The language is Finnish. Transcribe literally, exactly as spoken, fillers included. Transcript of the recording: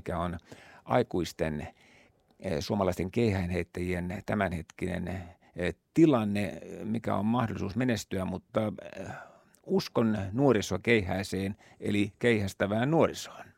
mikä on aikuisten suomalaisten keihäänheittäjien tämänhetkinen tilanne, mikä on mahdollisuus menestyä, mutta uskon nuorisokeihäiseen eli keihästävään nuorisoon.